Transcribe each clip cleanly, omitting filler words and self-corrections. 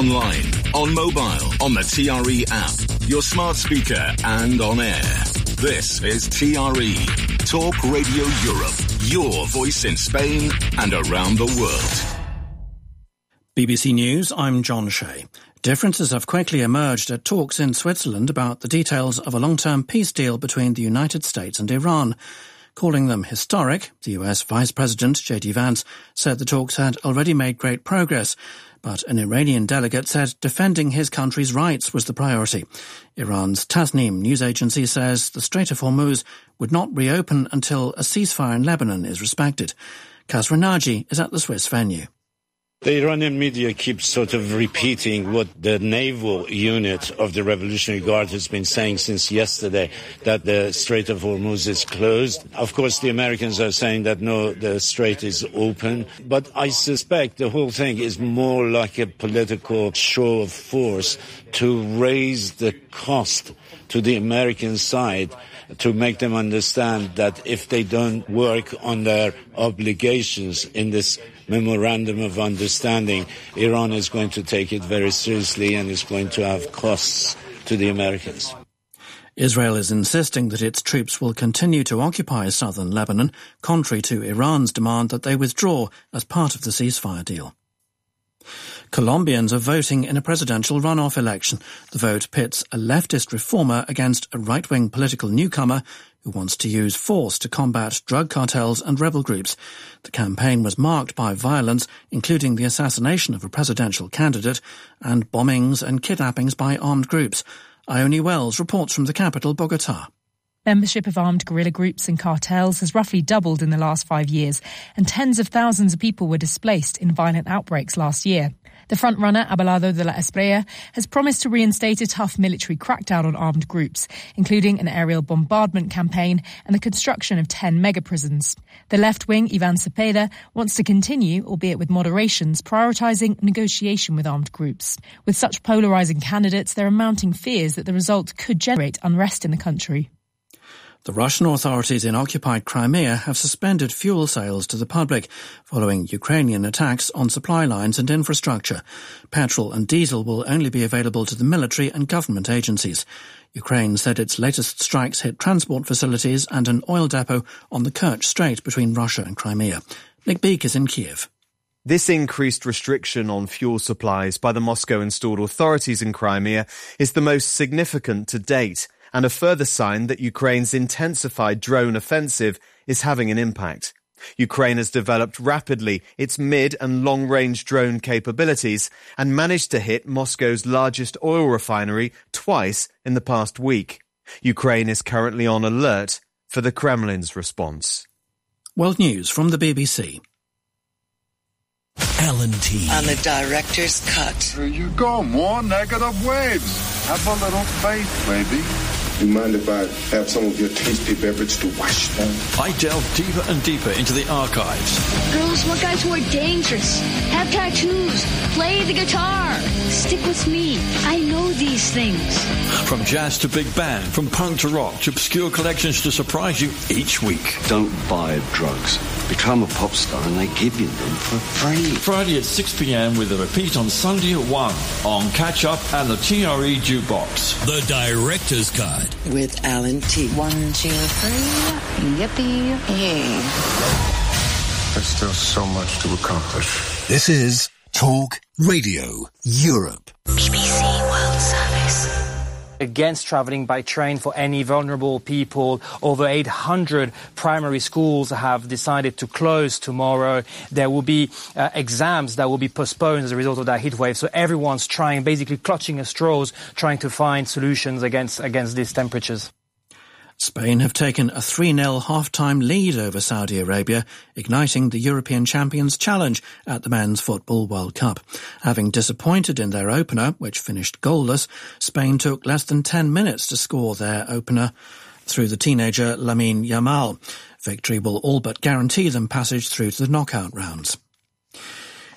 online, on mobile, on the TRE app, your smart speaker and on air. This is TRE, Talk Radio Europe, your voice in Spain and around the world. BBC News, I'm John Shea. Differences have quickly emerged at talks in Switzerland about the details of a long-term peace deal between the United States and Iran. Calling them historic, the US Vice President J.D. Vance said the talks had already made great progress, but an Iranian delegate said defending his country's rights was the priority. Iran's Tasnim news agency says the Strait of Hormuz would not reopen until a ceasefire in Lebanon is respected. Kasra Naji is at the Swiss venue. The Iranian media keeps sort of repeating what the naval unit of the Revolutionary Guard has been saying since yesterday, that the Strait of Hormuz is closed. Of course, the Americans are saying that no, the strait is open. But I suspect the whole thing is more like a political show of force to raise the cost to the American side, to make them understand that if they don't work on their obligations in this memorandum of understanding, Iran is going to take it very seriously and is going to have costs to the Americans. Israel is insisting that its troops will continue to occupy southern Lebanon, contrary to Iran's demand that they withdraw as part of the ceasefire deal. Colombians are voting in a presidential runoff election. The vote pits a leftist reformer against a right-wing political newcomer who wants to use force to combat drug cartels and rebel groups. The campaign was marked by violence, including the assassination of a presidential candidate and bombings and kidnappings by armed groups. Ione Wells reports from the capital, Bogotá. Membership of armed guerrilla groups and cartels has roughly doubled in the last 5 years, and tens of thousands of people were displaced in violent outbreaks last year. The frontrunner, Abelardo de la Espriella, has promised to reinstate a tough military crackdown on armed groups, including an aerial bombardment campaign and the construction of 10 mega-prisons. The left-wing, Ivan Cepeda, wants to continue, albeit with moderations, prioritising negotiation with armed groups. With such polarising candidates, there are mounting fears that the result could generate unrest in the country. The Russian authorities in occupied Crimea have suspended fuel sales to the public following Ukrainian attacks on supply lines and infrastructure. Petrol and diesel will only be available to the military and government agencies. Ukraine said its latest strikes hit transport facilities and an oil depot on the Kerch Strait between Russia and Crimea. Nick Beak is in Kiev. This increased restriction on fuel supplies by the Moscow-installed authorities in Crimea is the most significant to date, and a further sign that Ukraine's intensified drone offensive is having an impact. Ukraine has developed rapidly its mid- and long-range drone capabilities and managed to hit Moscow's largest oil refinery twice in the past week. Ukraine is currently on alert for the Kremlin's response. World News from the BBC. Alan T. On the director's cut. Here you go, more negative waves. Have a little faith, baby. You mind if I have some of your tasty beverage to wash down? I delve deeper and deeper into the archives. Girls want guys who are dangerous, have tattoos, play the guitar. Stick with me. I know these things. From jazz to big band, from punk to rock, to obscure collections to surprise you each week. Don't buy drugs. Become a pop star and they give you them for free. Friday at 6 p.m. with a repeat on Sunday at 1 on Catch Up and the TRE Jukebox. The Director's Cut. With Alan T. 1, 2, 3. Yippee. Yay. There's still so much to accomplish. This is Talk Radio Europe. BBC World Service. Against travelling by train for any vulnerable people. Over 800 primary schools have decided to close tomorrow. There will be exams that will be postponed as a result of that heatwave. So everyone's trying, basically clutching at straws, trying to find solutions against these temperatures. Spain have taken a 3-0 half-time lead over Saudi Arabia, igniting the European champions' challenge at the Men's Football World Cup. Having disappointed in their opener, which finished goalless, Spain took less than 10 minutes to score their opener through the teenager Lamine Yamal. Victory will all but guarantee them passage through to the knockout rounds.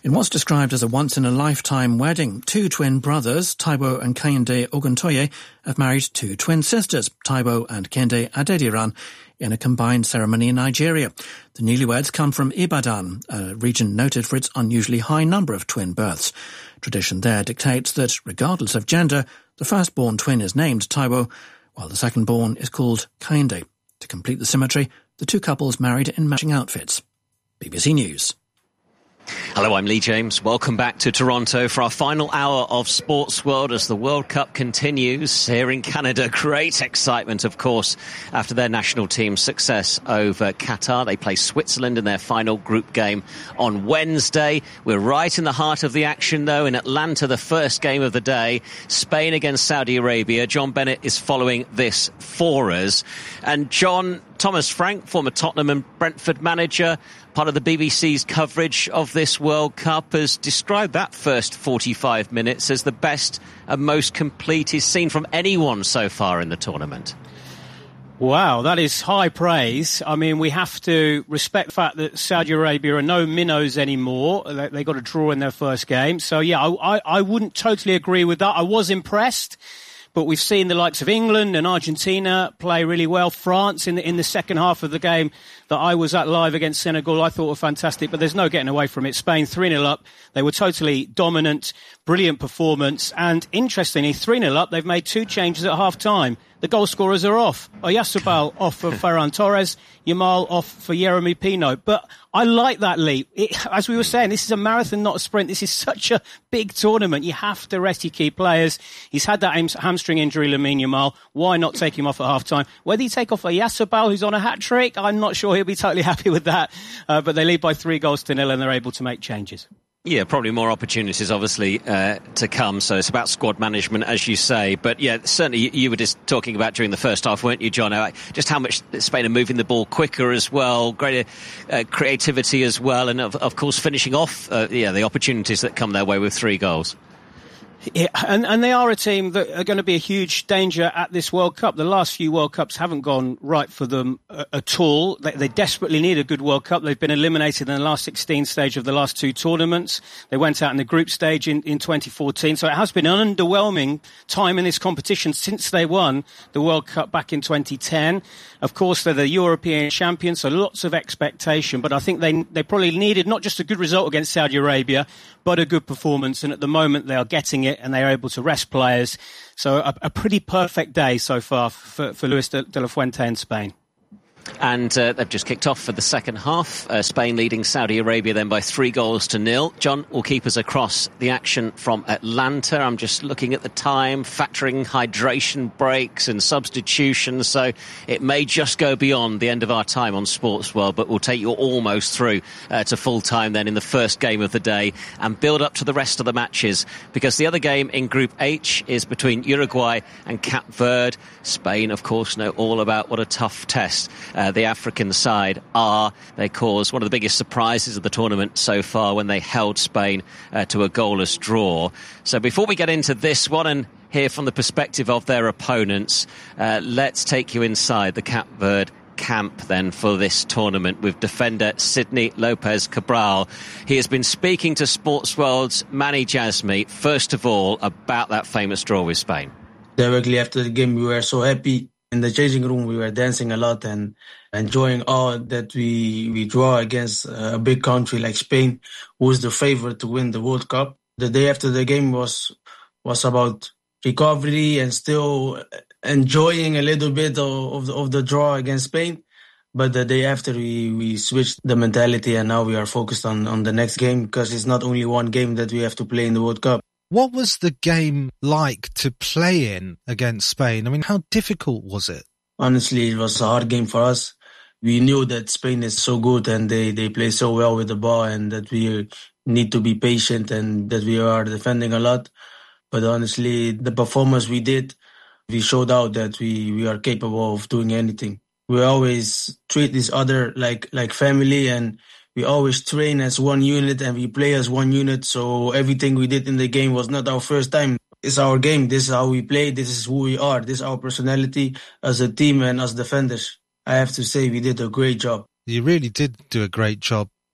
In what's described as a once-in-a-lifetime wedding, two twin brothers, Taiwo and Kehinde Oguntoye, have married two twin sisters, Taiwo and Kehinde Adediran, in a combined ceremony in Nigeria. The newlyweds come from Ibadan, a region noted for its unusually high number of twin births. Tradition there dictates that, regardless of gender, the firstborn twin is named Taiwo, while the second-born is called Kehinde. To complete the symmetry, the two couples married in matching outfits. BBC News. Hello, I'm Lee James. Welcome back to Toronto for our final hour of Sports World as the World Cup continues here in Canada. Great excitement, of course, after their national team's success over Qatar. They play Switzerland in their final group game on Wednesday. We're right in the heart of the action, though, in Atlanta, the first game of the day. Spain against Saudi Arabia. John Bennett is following this for us. And John, Thomas Frank, former Tottenham and Brentford manager, part of the BBC's coverage of this World Cup, has described that first 45 minutes as the best and most complete he's seen from anyone so far in the tournament. Wow, that is high praise. I mean, we have to respect the fact that Saudi Arabia are no minnows anymore. They got a draw in their first game. So, yeah, I wouldn't totally agree with that. I was impressed. But we've seen the likes of England and Argentina play really well. France in the second half of the game that I was at live against Senegal, I thought were fantastic, but there's no getting away from it. Spain 3-0 up. They were totally dominant, brilliant performance. And interestingly, 3-0 up, they've made two changes at half-time. The goal scorers are off. Oyarzabal off for Ferran Torres, Yamal off for Yeremy Pino. But I like that leap. As we were saying, this is a marathon, not a sprint. This is such a big tournament. You have to rest your key players. He's had that hamstring injury, Lamine Yamal. Why not take him off at half-time? Whether you take off Oyarzabal, who's on a hat-trick, I'm not sure he'll be totally happy with that. But they lead by 3-0 and they're able to make changes. Yeah, probably more opportunities, obviously, to come. So it's about squad management, as you say. But, yeah, certainly you were just talking about during the first half, weren't you, John? Just how much Spain are moving the ball quicker as well, greater creativity as well, and, of course, finishing off the opportunities that come their way with 3 goals. Yeah, and they are a team that are going to be a huge danger at this World Cup. The last few World Cups haven't gone right for them at all. They desperately need a good World Cup. They've been eliminated in the last 16 stage of the last 2 tournaments. They went out in the group stage in 2014. So it has been an underwhelming time in this competition since they won the World Cup back in 2010. Of course, they're the European champions, so lots of expectation. But I think they probably needed not just a good result against Saudi Arabia, but a good performance. And at the moment, they are getting it and they are able to rest players. So a pretty perfect day so far for Luis de la Fuente in Spain. And they've just kicked off for the second half. Spain leading Saudi Arabia then by 3-0. John will keep us across the action from Atlanta. I'm just looking at the time, factoring hydration breaks and substitutions. So it may just go beyond the end of our time on Sports World, but we'll take you almost through to full time then in the first game of the day and build up to the rest of the matches, because the other game in Group H is between Uruguay and Cape Verde. Spain, of course, know all about what a tough test the African side are. They caused one of the biggest surprises of the tournament so far when they held Spain to a goalless draw. So before we get into this one and hear from the perspective of their opponents, let's take you inside the Cape Verde camp then for this tournament with defender Sidney Lopez Cabral. He has been speaking to Sports World's Manny Jasmi, first of all, about that famous draw with Spain. Directly after the game, we were so happy. In the changing room, we were dancing a lot and enjoying all that we draw against a big country like Spain, who is the favorite to win the World Cup. The day after the game was about recovery and still enjoying a little bit of the draw against Spain. But the day after, we switched the mentality and now we are focused on the next game, because it's not only one game that we have to play in the World Cup. What was the game like to play in against Spain? I mean, how difficult was it? Honestly, it was a hard game for us. We knew that Spain is so good and they play so well with the ball, and that we need to be patient and that we are defending a lot. But honestly, the performance we did, we showed out that we are capable of doing anything. We always treat each other like family, and we always train as one unit and we play as one unit. So everything we did in the game was not our first time. It's our game. This is how we play. This is who we are. This is our personality as a team and as defenders. I have to say we did a great job. You really did do a great job.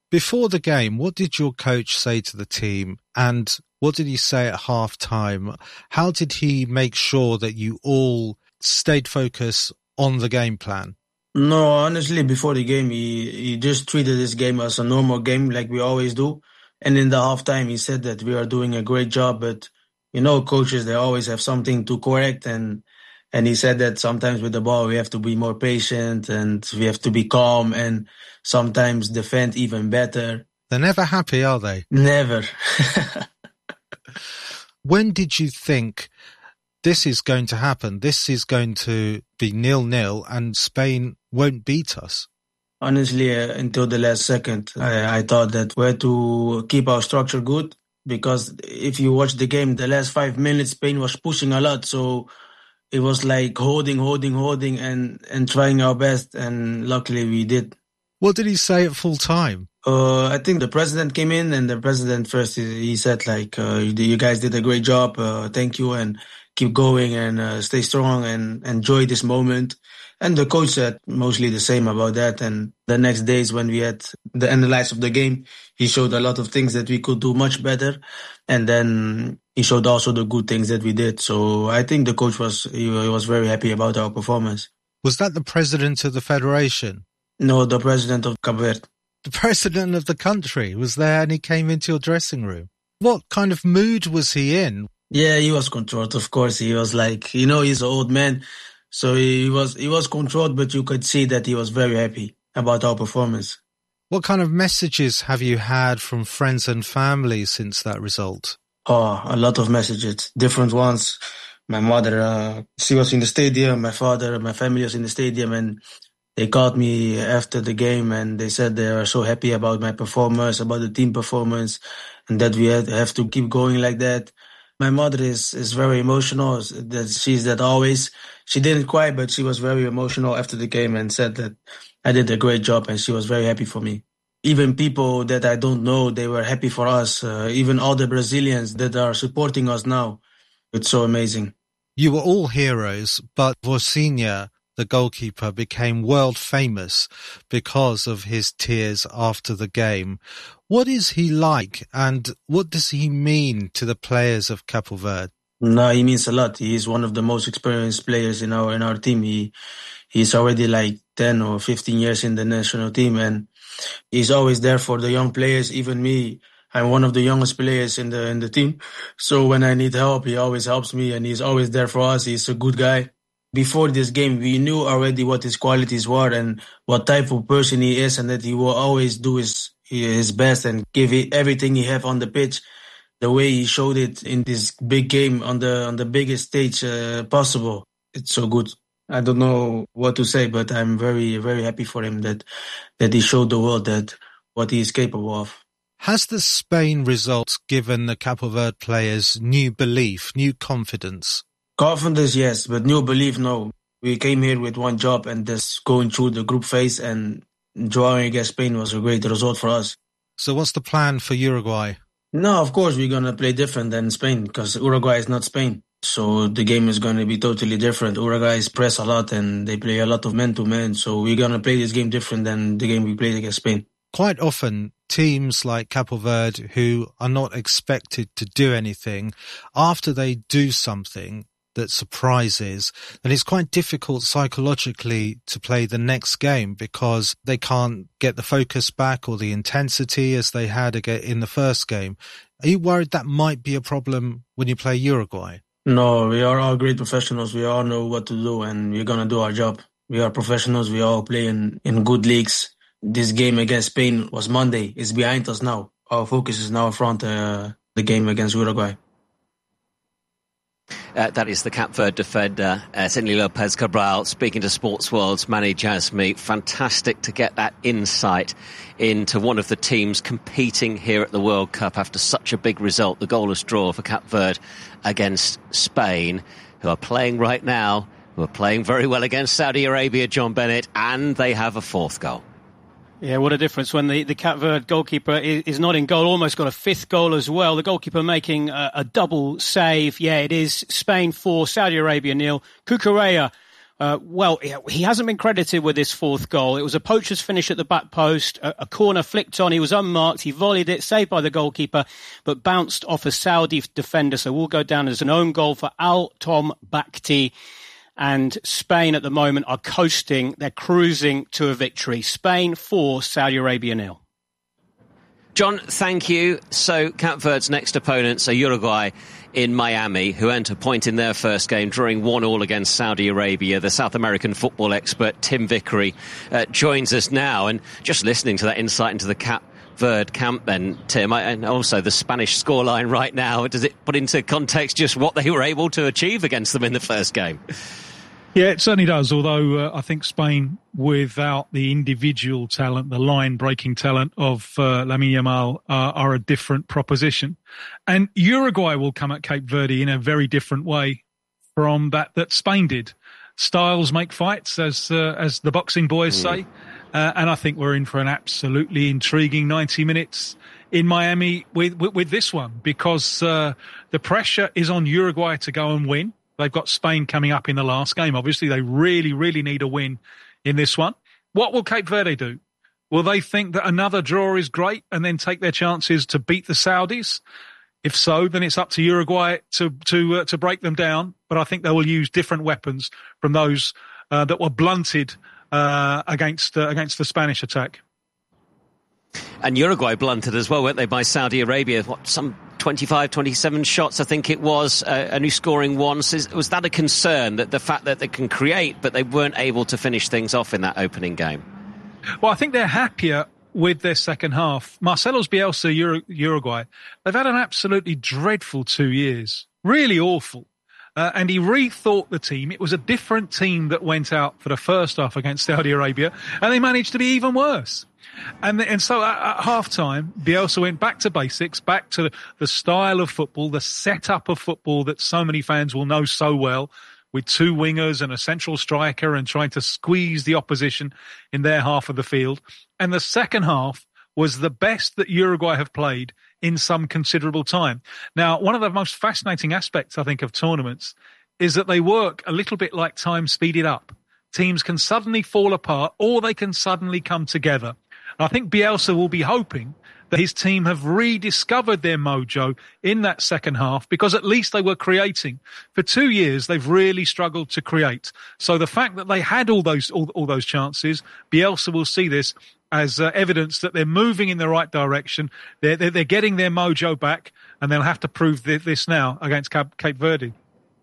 Before the game, what did your coach say to the team, and what did he say at half-time? How did he make sure that you all stayed focused on the game plan? No, honestly, before the game, he just treated this game as a normal game like we always do. And in the halftime, he said that we are doing a great job, but, coaches, they always have something to correct. And he said that sometimes with the ball, we have to be more patient and we have to be calm and sometimes defend even better. They're never happy, are they? Never. When did you think this is going to happen? This is going to be 0-0 and Spain won't beat us? Honestly, until the last second, I thought that we had to keep our structure good, because if you watch the game, the last 5 minutes, Spain was pushing a lot. So it was like holding and trying our best. And luckily we did. What did he say at full time? I think the president came in, and the president first, he said like, you guys did a great job. Thank you, and keep going and stay strong and enjoy this moment. And the coach said mostly the same about that. And the next days when we had the analysis of the game, he showed a lot of things that we could do much better. And then he showed also the good things that we did. So I think the coach was very happy about our performance. Was that the president of the federation? No, the president of Cape Verde. The president of the country was there, and he came into your dressing room. What kind of mood was he in? Yeah, he was controlled, of course. He was like, he's an old man. So he was controlled, but you could see that he was very happy about our performance. What kind of messages have you had from friends and family since that result? Oh, a lot of messages, different ones. My mother, she was in the stadium. My father, my family was in the stadium, and they called me after the game, and they said they are so happy about my performance, about the team performance, and that we have to keep going like that. My mother is very emotional. She's that always. She didn't cry, but she was very emotional after the game and said that I did a great job, and she was very happy for me. Even people that I don't know, they were happy for us. Even all the Brazilians that are supporting us now. It's so amazing. You were all heroes, but Vozinha, the goalkeeper, became world famous because of his tears after the game. What is he like, and what does he mean to the players of Cape Verde? No, he means a lot. He is one of the most experienced players in our team. He's already like 10 or 15 years in the national team, and he's always there for the young players. Even me, I'm one of the youngest players in the team. So when I need help, he always helps me, and he's always there for us. He's a good guy. Before this game, we knew already what his qualities were and what type of person he is, and that he will always do his best and give it everything he have on the pitch. The way he showed it in this big game on the biggest stage possible, it's so good. I don't know what to say, but I'm very, very happy for him that he showed the world that what he is capable of. Has the Spain results given the Cape Verde players new belief, new confidence? Confidence, yes, but new belief, no. We came here with one job, and just going through the group phase and drawing against Spain was a great result for us. So what's the plan for Uruguay? No, of course, we're going to play different than Spain, because Uruguay is not Spain. So the game is going to be totally different. Uruguay press a lot, and they play a lot of man-to-man. So we're going to play this game different than the game we played against Spain. Quite often, teams like Cape Verde, who are not expected to do anything, after they do something that surprises, then it's quite difficult psychologically to play the next game because they can't get the focus back or the intensity as they had in the first game. Are you worried that might be a problem when you play Uruguay? No, we are all great professionals. We all know what to do, and we're going to do our job. We are professionals. We all play in good leagues. This game against Spain was Monday. It's behind us now. Our focus is now in front of the game against Uruguay. That is the Cape Verde defender, Sidney Lopez Cabral, speaking to Sports World's Manny Jasmi. Fantastic to get that insight into one of the teams competing here at the World Cup after such a big result, the goalless draw for Cape Verde against Spain, who are playing right now, who are playing very well against Saudi Arabia, John Bennett, and they have a fourth goal. Yeah, what a difference when the Cape Verde goalkeeper is not in goal, almost got a fifth goal as well. The goalkeeper making a double save. Yeah, it is Spain 4, Saudi Arabia 0. Cucurella He hasn't been credited with his fourth goal. It was a poacher's finish at the back post, a corner flicked on. He was unmarked. He volleyed it, saved by the goalkeeper, but bounced off a Saudi defender. So will go down as an own goal for Al Tom Bakhti. And Spain at the moment are coasting. They're cruising to a victory. Spain 4, Saudi Arabia 0. John, thank you. So Cape Verde's next opponents are Uruguay in Miami, who earned a point in their first game, drawing 1-1 against Saudi Arabia. The South American football expert Tim Vickery joins us now. And just listening to that insight into the Cape Verde camp then, Tim, and also the Spanish scoreline right now, does it put into context just what they were able to achieve against them in the first game? Yeah, it certainly does, although I think Spain, without the individual talent, the line-breaking talent of Lamine Yamal, are a different proposition. And Uruguay will come at Cape Verde in a very different way from that Spain did. Styles make fights, as the boxing boys say, and I think we're in for an absolutely intriguing 90 minutes in Miami with this one, because the pressure is on Uruguay to go and win. They've got Spain coming up in the last game. Obviously, they really, really need a win in this one. What will Cape Verde do? Will they think that another draw is great and then take their chances to beat the Saudis? If so, then it's up to Uruguay to break them down. But I think they will use different weapons from those that were blunted against the Spanish attack. And Uruguay blunted as well, weren't they, by Saudi Arabia? Some 25, 27 shots, I think it was, only scoring once. Was that a concern, that the fact that they can create, but they weren't able to finish things off in that opening game? Well, I think they're happier with their second half. Marcelo's Bielsa, Uruguay, they've had an absolutely dreadful 2 years. Really awful. And he rethought the team. It was a different team that went out for the first half against Saudi Arabia, and they managed to be even worse. And so at half-time, Bielsa went back to basics, back to the style of football, the setup of football that so many fans will know so well, with two wingers and a central striker and trying to squeeze the opposition in their half of the field. And the second half was the best that Uruguay have played in some considerable time. Now, one of the most fascinating aspects, I think, of tournaments is that they work a little bit like time speeded up. Teams can suddenly fall apart or they can suddenly come together. I think Bielsa will be hoping that his team have rediscovered their mojo in that second half, because at least they were creating. For 2 years, they've really struggled to create. So the fact that they had all those chances, Bielsa will see this as evidence that they're moving in the right direction. They're getting their mojo back, and they'll have to prove this now against Cape Verde.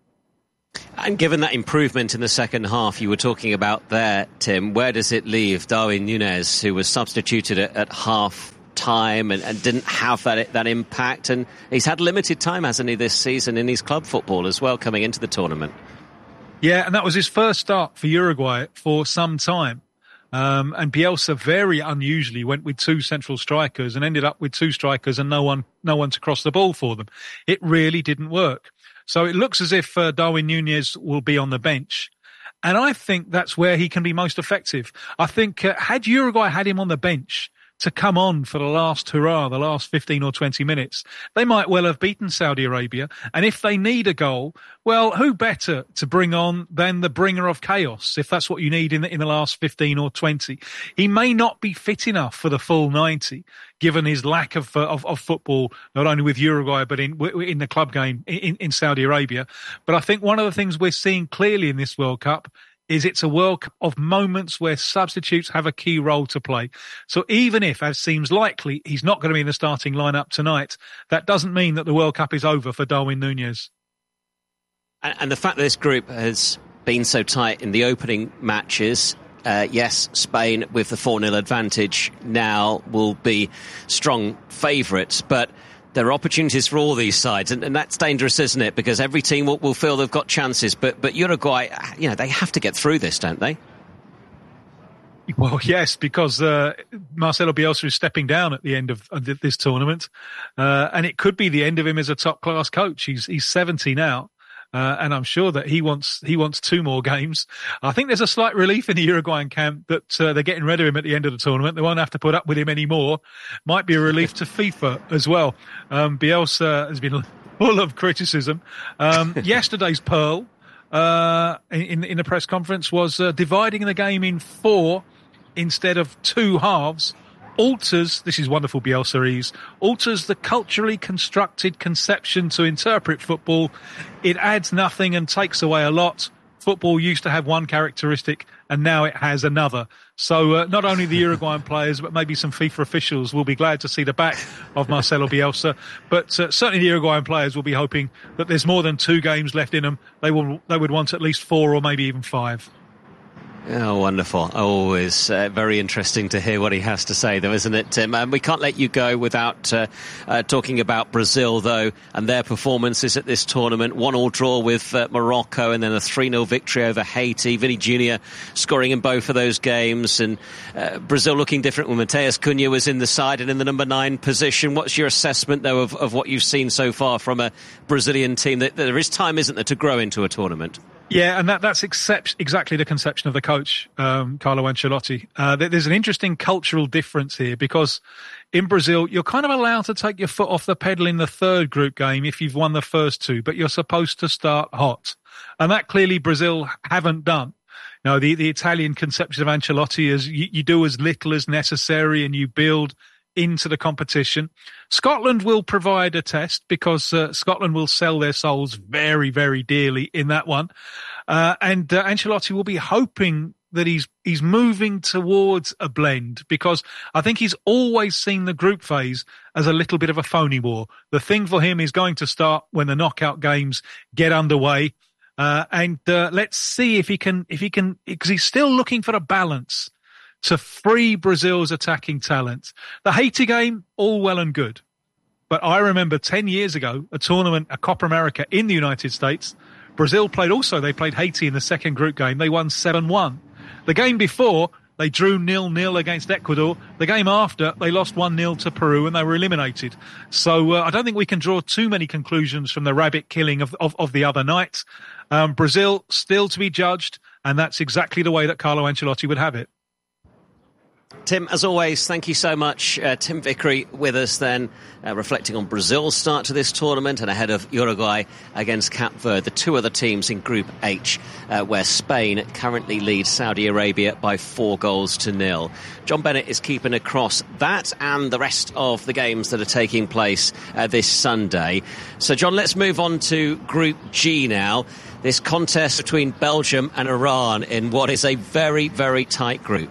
And given that improvement in the second half you were talking about there, Tim, where does it leave Darwin Núñez, who was substituted at half time and didn't have that impact? And he's had limited time, hasn't he, this season in his club football as well, coming into the tournament? Yeah, and that was his first start for Uruguay for some time. And Bielsa very unusually went with two central strikers and ended up with two strikers and no one to cross the ball for them. It really didn't work. So it looks as if Darwin Núñez will be on the bench. And I think that's where he can be most effective. I think had Uruguay had him on the bench to come on for the last hurrah, the last 15 or 20 minutes, they might well have beaten Saudi Arabia. And if they need a goal, well, who better to bring on than the bringer of chaos, if that's what you need in the last 15 or 20. He may not be fit enough for the full 90, given his lack of football, not only with Uruguay, but in the club game in Saudi Arabia. But I think one of the things we're seeing clearly in this World Cup is it's a World Cup of moments where substitutes have a key role to play. So even if, as seems likely, he's not going to be in the starting lineup tonight, that doesn't mean that the World Cup is over for Darwin Núñez. And the fact that this group has been so tight in the opening matches, yes, Spain with the 4-0 advantage now will be strong favourites, but there are opportunities for all these sides, and that's dangerous, isn't it? Because every team will feel they've got chances, but Uruguay, they have to get through this, don't they? Well, yes, because Marcelo Bielsa is stepping down at the end of this tournament, and it could be the end of him as a top-class coach. He's 70 now. And I'm sure that he wants 2 more games. I think there's a slight relief in the Uruguayan camp that they're getting rid of him at the end of the tournament. They won't have to put up with him anymore. Might be a relief to FIFA as well. Bielsa has been full of criticism. Yesterday's Pearl in the press conference was dividing the game in 4 instead of 2 halves alters, this is wonderful Bielsa-ese, alters the culturally constructed conception to interpret football. It adds nothing and takes away a lot. Football used to have one characteristic and now it has another. So not only the Uruguayan players, but maybe some FIFA officials will be glad to see the back of Marcelo Bielsa. But certainly the Uruguayan players will be hoping that there's more than 2 games left in them. They would want at least 4 or maybe even 5. Oh, wonderful. Always very interesting to hear what he has to say, though, isn't it, Tim? And we can't let you go without talking about Brazil, though, and their performances at this tournament. 1-1 draw with Morocco and then a 3-0 victory over Haiti. Vinny Jr. scoring in both of those games. And Brazil looking different when Mateus Cunha was in the side and in the number 9 position. What's your assessment, though, of what you've seen so far from a Brazilian team? That there is time, isn't there, to grow into a tournament? Yeah, and that's exactly the conception of the coach, Carlo Ancelotti. There's an interesting cultural difference here because in Brazil, you're kind of allowed to take your foot off the pedal in the 3rd group game if you've won the first 2, but you're supposed to start hot. And that clearly Brazil haven't done. You know, the Italian conception of Ancelotti is you do as little as necessary and you build into the competition. Scotland will provide a test because Scotland will sell their souls very, very dearly in that one. And Ancelotti will be hoping that he's moving towards a blend because I think he's always seen the group phase as a little bit of a phony war. The thing for him is going to start when the knockout games get underway. And let's see if he can, because he's still looking for a balance to free Brazil's attacking talent. The Haiti game, all well and good. But I remember 10 years ago, a tournament, a Copa America in the United States. Brazil played Haiti in the 2nd group game. They won 7-1. The game before, they drew 0-0 against Ecuador. The game after, they lost 1-0 to Peru and they were eliminated. So I don't think we can draw too many conclusions from the rabbit killing of the other night. Brazil still to be judged, and that's exactly the way that Carlo Ancelotti would have it. Tim, as always, thank you so much. Tim Vickery with us then, reflecting on Brazil's start to this tournament and ahead of Uruguay against Cape Verde, the 2 other teams in Group H, where Spain currently leads Saudi Arabia by 4-0. John Bennett is keeping across that and the rest of the games that are taking place this Sunday. So, John, let's move on to Group G now. This contest between Belgium and Iran in what is a very, very tight group.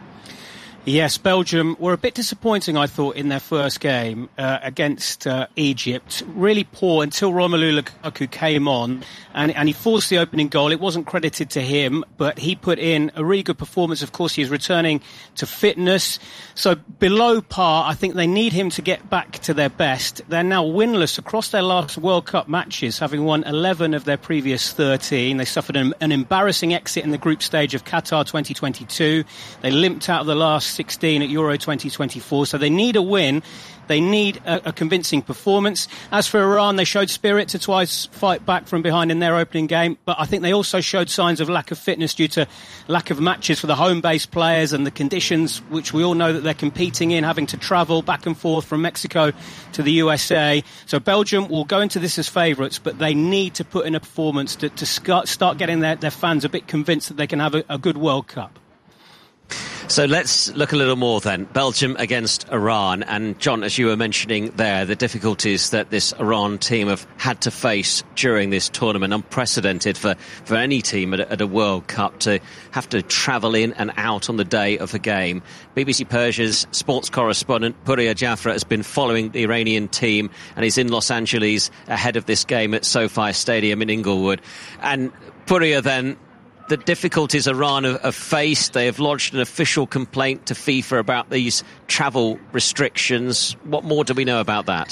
Yes, Belgium were a bit disappointing, I thought, in their first game against Egypt. Really poor until Romelu Lukaku came on and he forced the opening goal. It wasn't credited to him, but he put in a really good performance. Of course, he's returning to fitness. So below par, I think they need him to get back to their best. They're now winless across their last World Cup matches, having won 11 of their previous 13. They suffered an embarrassing exit in the group stage of Qatar 2022. They limped out of the last 16 at Euro 2024, so they need a win. They need a convincing performance. As for Iran, they showed spirit to twice fight back from behind in their opening game, but I think they also showed signs of lack of fitness due to lack of matches for the home-based players and the conditions which we all know that they're competing in, having to travel back and forth from Mexico to the USA. So Belgium will go into this as favourites, but they need to put in a performance to start getting their fans a bit convinced that they can have a good World Cup. So let's look a little more then. Belgium against Iran. And John, as you were mentioning there, the difficulties that this Iran team have had to face during this tournament, unprecedented for any team at a World Cup to have to travel in and out on the day of a game. BBC Persia's sports correspondent Pouria Jafra has been following the Iranian team and is in Los Angeles ahead of this game at SoFi Stadium in Inglewood. And Pouria then, the difficulties Iran have faced, they have lodged an official complaint to FIFA about these travel restrictions. What more do we know about that?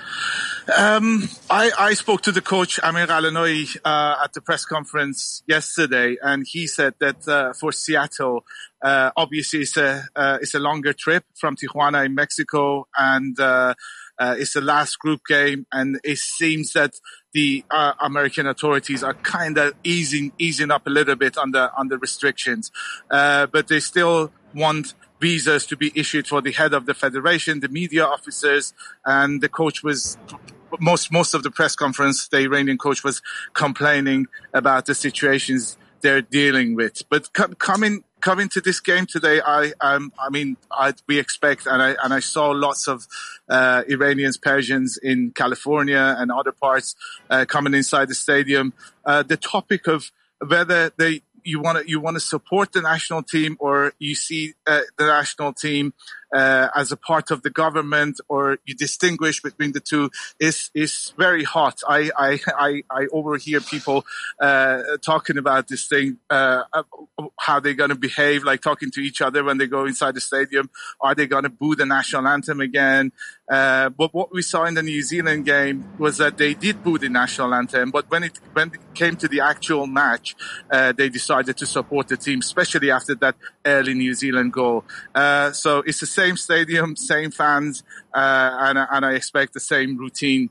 I spoke to the coach, Amir Alanoui, at the press conference yesterday, and he said that for Seattle, obviously it's a longer trip from Tijuana in Mexico, and it's the last group game, and it seems that the American authorities are kind of easing up a little bit on the restrictions, but they still want visas to be issued for the head of the federation, the media officers, and the coach was most of the press conference, the Iranian coach was complaining about the situations they're dealing with. But coming to this game today, we expect, and I saw lots of Iranians, Persians in California and other parts coming inside the stadium. The topic of whether you want to support the national team, or you see the national team as a part of the government, or you distinguish between the two, is very hot. I overhear people talking about this thing, how they're going to behave, like talking to each other when they go inside the stadium. Are they going to boo the national anthem again? But what we saw in the New Zealand game was that they did boo the national anthem, but when it came to the actual match, they decided to support the team, especially after that early New Zealand goal. So it's the same stadium, same fans, and I expect the same routine.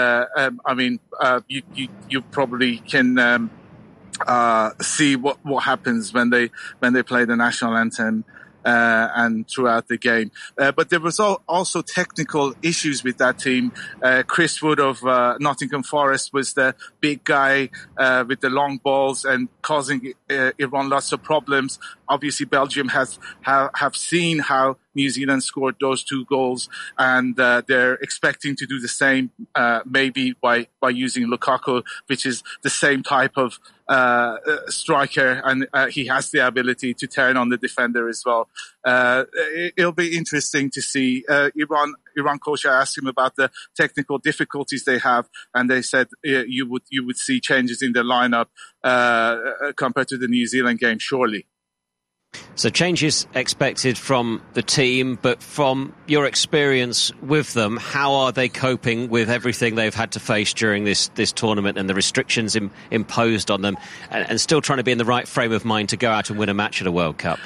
You probably can see what happens when they play the national anthem. And throughout the game. But there was also technical issues with that team. Chris Wood of Nottingham Forest was the big guy with the long balls and causing Iran lots of problems. Obviously, Belgium have seen how New Zealand scored those 2 goals, and they're expecting to do the same, maybe by using Lukaku, which is the same type of striker, and he has the ability to turn on the defender as well. It'll be interesting to see. Iran coach, I asked him about the technical difficulties they have, and they said you would see changes in the lineup compared to the New Zealand game, surely. So changes expected from the team, but from your experience with them, how are they coping with everything they've had to face during this tournament and the restrictions imposed on them, and still trying to be in the right frame of mind to go out and win a match at a World Cup?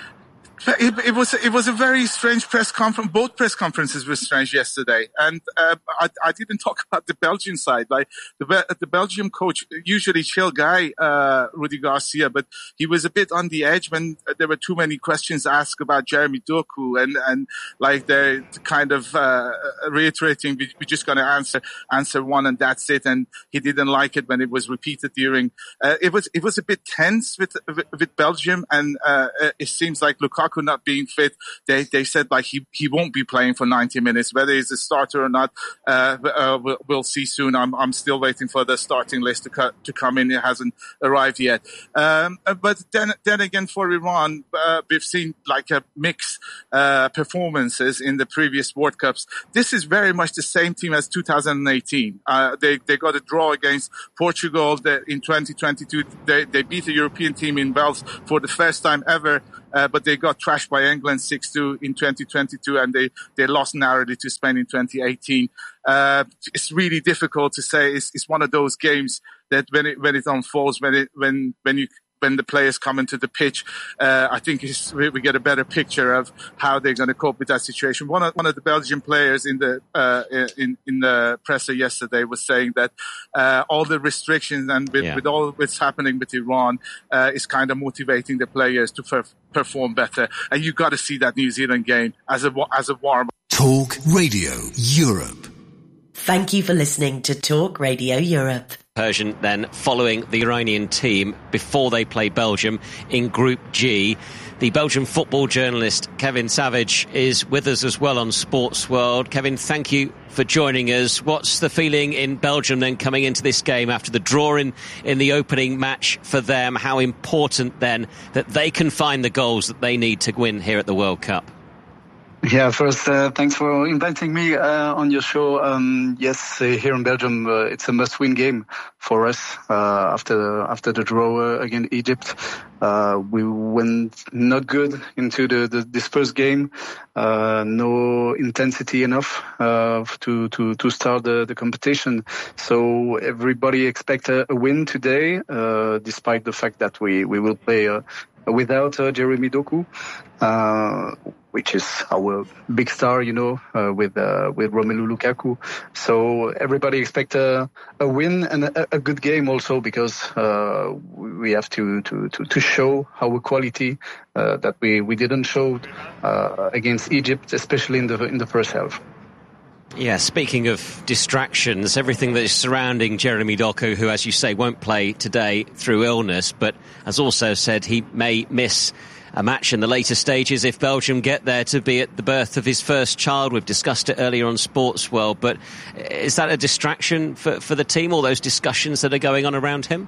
It was a very strange press conference. Both press conferences were strange yesterday, and I didn't talk about the Belgian side. Like the Belgium coach, usually chill guy, Rudi Garcia, but he was a bit on the edge when there were too many questions asked about Jeremy Doku, and like they're kind of reiterating, we're just going to answer one and that's it. And he didn't like it when it was repeated during. It was a bit tense with Belgium, and it seems like Lukaku not being fit, they said like he won't be playing for 90 minutes. Whether he's a starter or not, we'll see soon. I'm still waiting for the starting list to come in. It hasn't arrived yet. But then again, for Iran, we've seen like a mixed performances in the previous World Cups. This is very much the same team as 2018. They got a draw against Portugal in 2022. They beat a European team in Wales for the first time ever. But they got trashed by England 6-2 in 2022, and they lost narrowly to Spain in 2018. It's really difficult to say. It's one of those games that when it unfolds, when the players come into the pitch, I think we get a better picture of how they're going to cope with that situation. One of the Belgian players in the presser yesterday was saying that all the restrictions and with all what's happening with Iran is kind of motivating the players to perform better. And you got to see that New Zealand game as a warm. Talk Radio Europe. Thank you for listening to Talk Radio Europe. Persian then following the Iranian team before they play Belgium in Group G. The Belgian football journalist Kevin Savage is with us as well on Sports World. Kevin, thank you for joining us. What's the feeling in Belgium then coming into this game after the draw in the opening match for them? How important then that they can find the goals that they need to win here at the World Cup? Yeah, first, thanks for inviting me on your show. Yes, here in Belgium, it's a must-win game for us after the draw against Egypt. We went not good into this first game. No intensity enough to start the competition. So everybody expects a win today, despite the fact that we will play without Jeremy Doku, which is our big star, with Romelu Lukaku. So everybody expect a win and a good game also, because we have to show our quality that we didn't show against Egypt, especially in the first half. Yeah, speaking of distractions, everything that is surrounding Jeremy Doku, who, as you say, won't play today through illness, but has also said he may miss a match in the later stages if Belgium get there to be at the birth of his first child. We've discussed it earlier on Sports World, but is that a distraction for the team, all those discussions that are going on around him?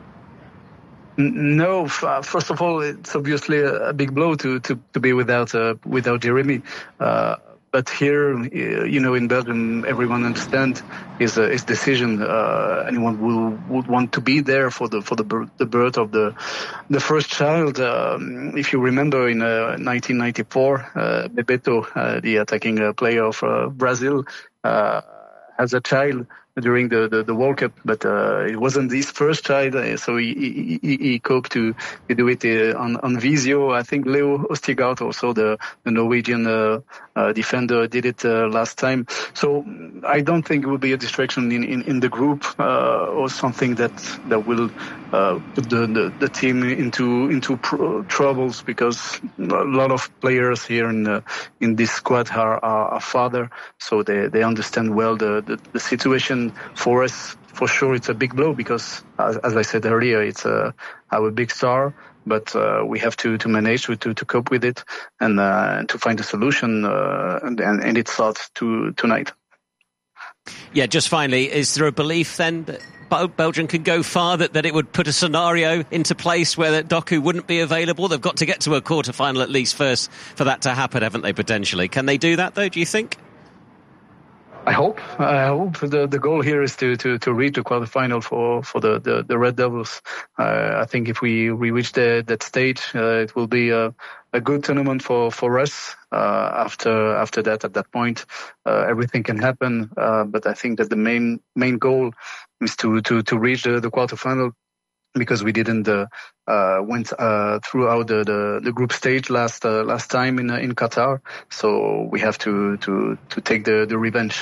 No, first of all, it's obviously a big blow to be without Jeremy. But here, in Belgium, everyone understands his decision. Anyone would want to be there for the birth of the first child. If you remember, in 1994, Bebeto, the attacking player of Brazil, has a child during the World Cup, but it wasn't his first child, so he coped to do it on Visio. I think Leo Østigard, also the Norwegian defender, did it last time. So I don't think it will be a distraction in the group or something that will put the team into troubles, because a lot of players here in this squad are father, so they understand well the situation. For us, for sure, it's a big blow, because, as I said earlier, it's our big star. But we have to manage to cope with it and to find a solution. And it starts tonight. Yeah, just finally, is there a belief then that Belgium could go far, that it would put a scenario into place where Doku wouldn't be available? They've got to get to a quarter-final at least first for that to happen, haven't they, potentially? Can they do that, though, do you think? I hope the goal here is to reach the quarterfinal for the Red Devils. I think if we reach that stage, it will be a good tournament for us. After that, at that point, everything can happen. But I think that the main goal is to reach the quarterfinal, because we didn't went throughout the group stage last time in Qatar. So we have to take the revenge.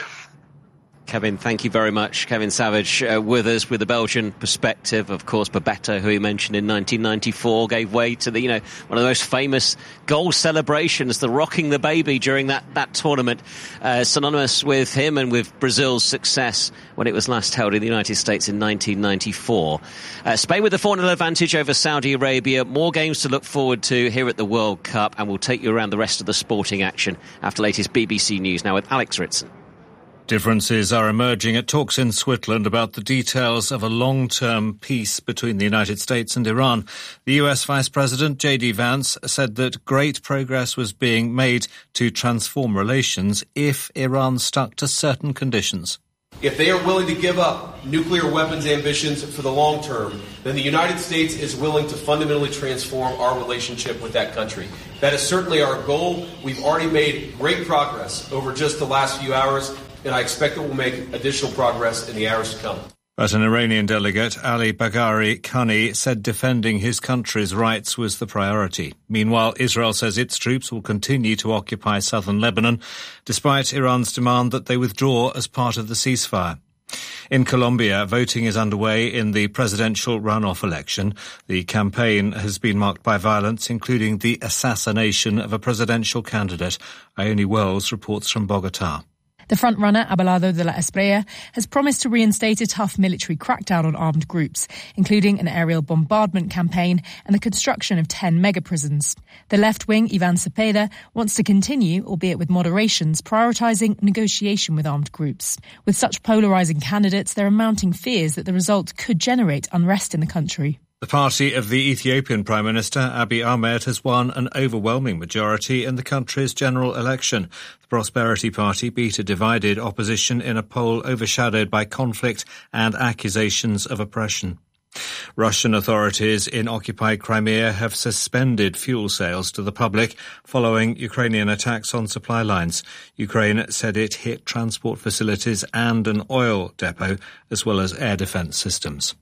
Kevin, thank you very much. Kevin Savage with us with the Belgian perspective. Of course, Bebeto, who he mentioned in 1994, gave way to one of the most famous goal celebrations, the rocking the baby during that tournament, synonymous with him and with Brazil's success when it was last held in the United States in 1994. Spain with a 4-0 advantage over Saudi Arabia. More games to look forward to here at the World Cup, and we'll take you around the rest of the sporting action after latest BBC News now with Alex Ritson. Differences are emerging at talks in Switzerland about the details of a long-term peace between the United States and Iran. The US Vice President J.D. Vance said that great progress was being made to transform relations if Iran stuck to certain conditions. If they are willing to give up nuclear weapons ambitions for the long term, then the United States is willing to fundamentally transform our relationship with that country. That is certainly our goal. We've already made great progress over just the last few hours, and I expect that we'll make additional progress in the hours to come. But an Iranian delegate, Ali Bagheri Khani, said defending his country's rights was the priority. Meanwhile, Israel says its troops will continue to occupy southern Lebanon, despite Iran's demand that they withdraw as part of the ceasefire. In Colombia, voting is underway in the presidential runoff election. The campaign has been marked by violence, including the assassination of a presidential candidate. Ione Wells reports from Bogotá. The frontrunner, Abelardo de la Espriella, has promised to reinstate a tough military crackdown on armed groups, including an aerial bombardment campaign and the construction of 10 mega-prisons. The left-wing, Ivan Cepeda, wants to continue, albeit with moderations, prioritising negotiation with armed groups. With such polarising candidates, there are mounting fears that the result could generate unrest in the country. The party of the Ethiopian Prime Minister, Abiy Ahmed, has won an overwhelming majority in the country's general election. The Prosperity Party beat a divided opposition in a poll overshadowed by conflict and accusations of oppression. Russian authorities in occupied Crimea have suspended fuel sales to the public following Ukrainian attacks on supply lines. Ukraine said it hit transport facilities and an oil depot, as well as air defence systems.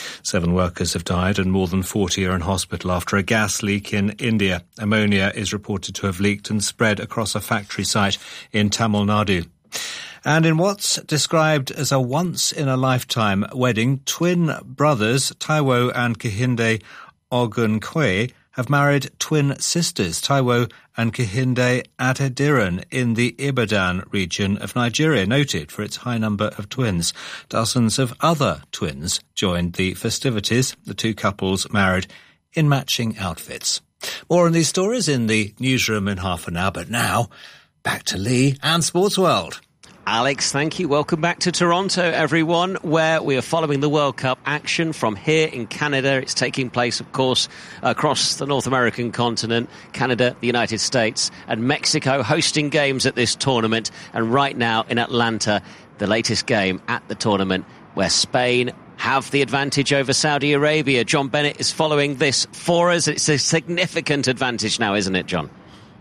7 workers have died and more than 40 are in hospital after a gas leak in India. Ammonia is reported to have leaked and spread across a factory site in Tamil Nadu. And in what's described as a once-in-a-lifetime wedding, twin brothers Taiwo and Kehinde Ogunkwe have have married twin sisters, Taiwo and Kehinde Adediran, in the Ibadan region of Nigeria, noted for its high number of twins. Dozens of other twins joined the festivities, the two couples married in matching outfits. More on these stories in the newsroom in half an hour, but now back to Lee and Sports World. Alex, thank you. Welcome back to Toronto, everyone, where we are following the World Cup action from here in Canada. It's taking place, of course, across the North American continent, Canada, the United States, and Mexico hosting games at this tournament. And right now in Atlanta, the latest game at the tournament, where Spain have the advantage over Saudi Arabia. John Bennett is following this for us. It's a significant advantage now, isn't it, John?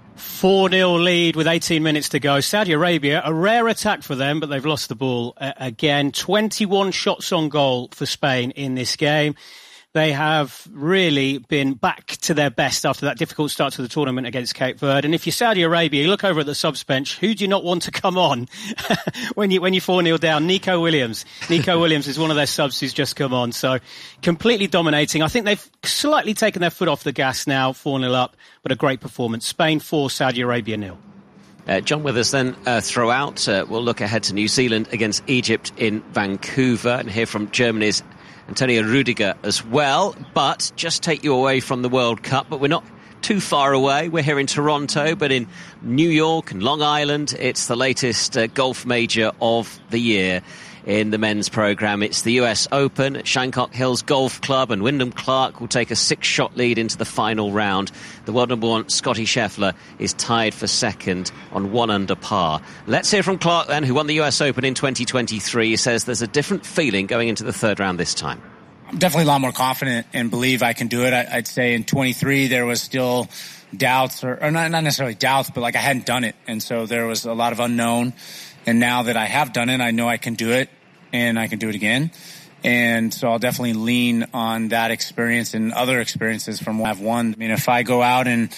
4-0 lead with 18 minutes to go. Saudi Arabia, a rare attack for them, but they've lost the ball again. 21 shots on goal for Spain in this game. They have really been back to their best after that difficult start to the tournament against Cape Verde. And if you're Saudi Arabia, you look over at the subs bench, who do you not want to come on when you're 4-0 down? Nico Williams. Nico Williams is one of their subs who's just come on. So completely dominating. I think they've slightly taken their foot off the gas now, 4-0 up, but a great performance. Spain 4, Saudi Arabia 0. John with us then throughout. We'll look ahead to New Zealand against Egypt in Vancouver and hear from Germany's Antonio Rudiger as well, but just take you away from the World Cup. But we're not too far away. We're here in Toronto, but in New York and Long Island, it's the latest golf major of the year. In the men's programme, it's the US Open at Shancock Hills Golf Club, and Wyndham Clark will take a 6-shot lead into the final round. The world number 1, Scottie Scheffler, is tied for second on 1 under par. Let's hear from Clark then, who won the US Open in 2023. He says there's a different feeling going into the third round this time. I'm definitely a lot more confident and believe I can do it. I'd say in 23 there was still doubts, or not necessarily doubts, but like I hadn't done it. And so there was a lot of unknown. And now that I have done it, I know I can do it, and I can do it again. And so I'll definitely lean on that experience and other experiences from what I've won. I mean, if I go out and,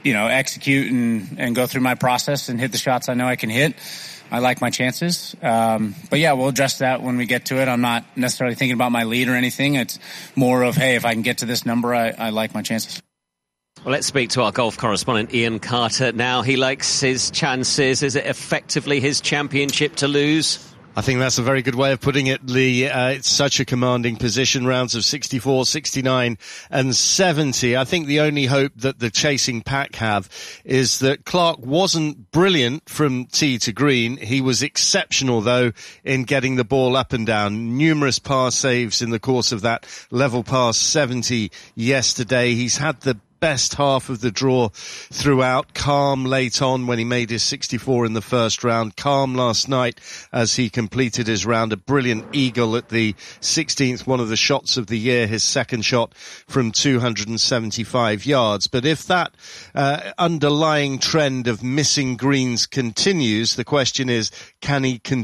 execute and go through my process and hit the shots I know I can hit, I like my chances. But yeah, we'll address that when we get to it. I'm not necessarily thinking about my lead or anything. It's more of, hey, if I can get to this number, I like my chances. Well, let's speak to our golf correspondent, Ian Carter. Now, he likes his chances. Is it effectively his championship to lose? I think that's a very good way of putting it, Lee. It's such a commanding position, rounds of 64, 69 and 70. I think the only hope that the chasing pack have is that Clark wasn't brilliant from tee to green. He was exceptional, though, in getting the ball up and down. Numerous par saves in the course of that level par 70 yesterday. He's had the best half of the draw throughout. Calm late on when he made his 64 in the first round. Calm last night as he completed his round. A brilliant eagle at the 16th, one of the shots of the year, his second shot from 275 yards. But if that underlying trend of missing greens continues, the question is, can he continue